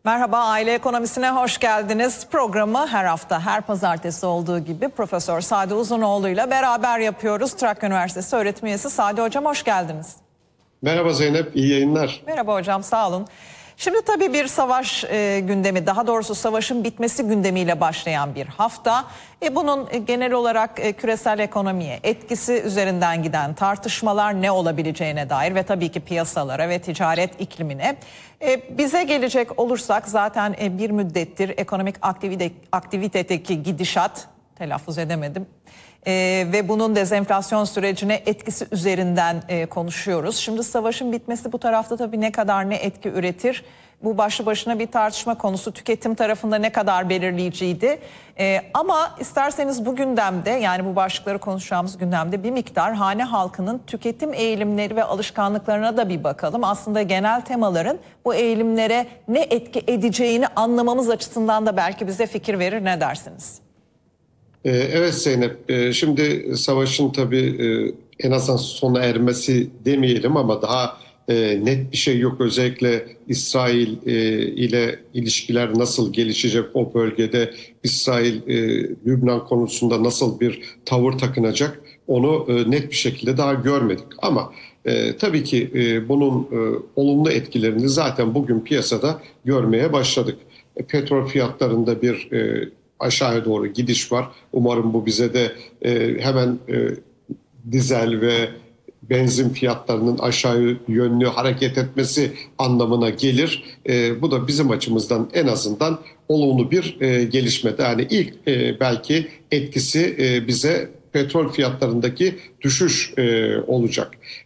Merhaba, Aile Ekonomisi'ne hoş geldiniz. Programı her hafta, her pazartesi olduğu gibi Profesör Sade Uzunoğlu ile beraber yapıyoruz. Trakya Üniversitesi öğretim üyesi Sade Hocam, hoş geldiniz. Merhaba Zeynep, iyi yayınlar. Merhaba hocam, sağ olun. Şimdi tabii bir savaş gündemi, daha doğrusu savaşın bitmesi gündemiyle başlayan bir hafta. Bunun genel olarak küresel ekonomiye etkisi üzerinden giden tartışmalar ne olabileceğine dair ve tabii ki piyasalara ve ticaret iklimine. Bize gelecek olursak zaten bir müddettir ekonomik aktivitedeki gidişat, telaffuz edemedim. Ve bunun dezenflasyon sürecine etkisi üzerinden konuşuyoruz. Şimdi savaşın bitmesi bu tarafta tabii ne kadar ne etki üretir? Bu başlı başına bir tartışma konusu. Tüketim tarafında ne kadar belirleyiciydi? Ama isterseniz bu gündemde, yani bu başlıkları konuşacağımız gündemde bir miktar hane halkının tüketim eğilimleri ve alışkanlıklarına da bir bakalım. Aslında genel temaların bu eğilimlere ne etki edeceğini anlamamız açısından da belki bize fikir verir. Ne dersiniz? Evet Zeynep, şimdi savaşın tabii en azından sona ermesi demeyelim ama daha net bir şey yok. Özellikle İsrail ile ilişkiler nasıl gelişecek o bölgede, İsrail Lübnan konusunda nasıl bir tavır takınacak onu net bir şekilde daha görmedik. Ama tabii ki bunun olumlu etkilerini zaten bugün piyasada görmeye başladık. Petrol fiyatlarında bir aşağıya doğru gidiş var. Umarım bu bize de hemen dizel ve benzin fiyatlarının aşağı yönlü hareket etmesi anlamına gelir. Bu da bizim açımızdan en azından olumlu bir gelişme. Yani ilk belki etkisi bize petrol fiyatlarındaki düşüş olacak.